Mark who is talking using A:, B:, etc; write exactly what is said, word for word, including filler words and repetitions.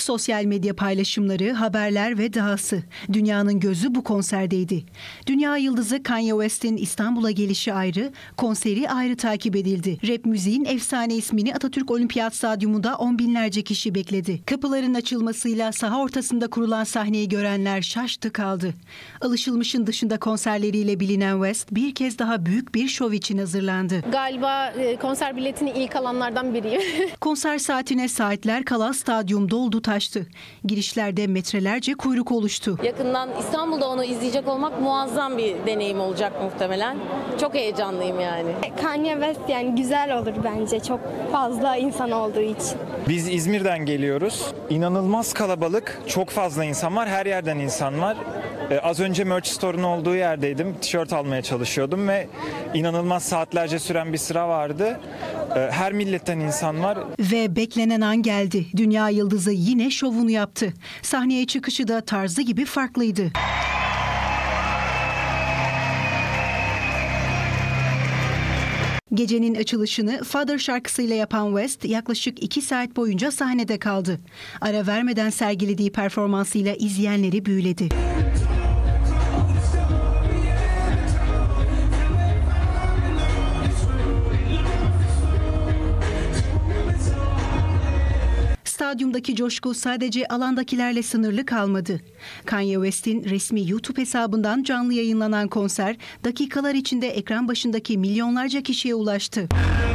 A: Sosyal medya paylaşımları, haberler ve dahası. Dünyanın gözü bu konserdeydi. Dünya yıldızı Kanye West'in İstanbul'a gelişi ayrı, konseri ayrı takip edildi. Rap müziğin efsane ismini Atatürk Olimpiyat Stadyumunda on binlerce kişi bekledi. Kapıların açılmasıyla saha ortasında kurulan sahneyi görenler şaştı kaldı. Alışılmışın dışında konserleriyle bilinen West bir kez daha büyük bir şov için hazırlandı.
B: Galiba konser biletini ilk alanlardan biriyim.
A: Konser saatine saatler kala stadyum doldu taştı. Girişlerde metrelerce kuyruk oluştu.
C: Yakından İstanbul'da onu izleyecek olmak muazzam bir deneyim olacak muhtemelen. Çok heyecanlıyım yani.
D: Kanye West yani güzel olur bence çok fazla insan olduğu için.
E: Biz İzmir'den geliyoruz. İnanılmaz kalabalık, çok fazla insan var, her yerden insan var. Ee, az önce merch store'un olduğu yerdeydim, tişört almaya çalışıyordum ve inanılmaz saatlerce süren bir sıra vardı. Ee, her milletten insan var.
A: Ve beklenen an geldi. Dünya yıldızı yine şovunu yaptı. Sahneye çıkışı da tarzı gibi farklıydı. Gecenin açılışını Father şarkısıyla yapan West yaklaşık iki saat boyunca sahnede kaldı. Ara vermeden sergilediği performansıyla izleyenleri büyüledi. Stadyumdaki coşku sadece alandakilerle sınırlı kalmadı. Kanye West'in resmi YouTube hesabından canlı yayınlanan konser dakikalar içinde ekran başındaki milyonlarca kişiye ulaştı.